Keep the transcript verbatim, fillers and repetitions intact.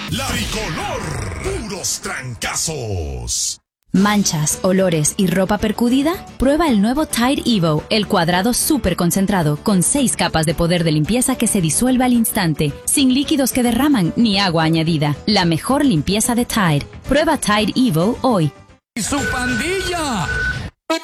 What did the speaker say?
La Tricolor, puros trancazos. ¿Manchas, olores y ropa percudida? Prueba el nuevo Tide Evo, el cuadrado súper concentrado, con seis capas de poder de limpieza que se disuelve al instante, sin líquidos que derraman ni agua añadida. La mejor limpieza de Tide. Prueba Tide Evo hoy. ¡Y su pandilla!